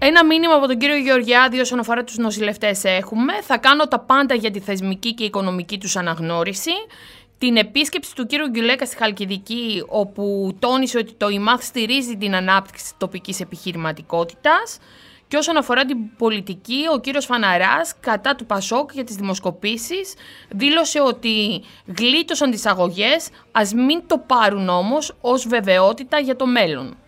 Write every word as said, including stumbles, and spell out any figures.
Ένα μήνυμα από τον κύριο Γεωργιάδη όσον αφορά τους νοσηλευτές έχουμε. Θα κάνω τα πάντα για τη θεσμική και οικονομική τους αναγνώριση. Την επίσκεψη του κύριου Γκιουλέκα στη Χαλκιδική, όπου τόνισε ότι το ΙΜΑΘ στηρίζει την ανάπτυξη της τοπικής επιχειρηματικότητας. Και όσον αφορά την πολιτική, ο κύριος Φαναράς, κατά του Πασόκ για τις δημοσκοπήσεις, δήλωσε ότι γλίτωσαν τις αγωγές, ας μην το πάρουν όμως ως βεβαιότητα για το μέλλον.